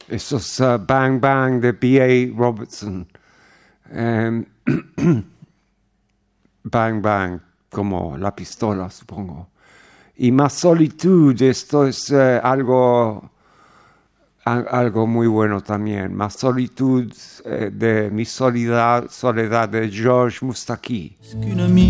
Esos Bang Bang de B.A. Robertson. Bang Bang, como la pistola, supongo. Y Más Solitud, esto es algo muy bueno también. Más Solitud de Mi Soledad de Georges Moustaki.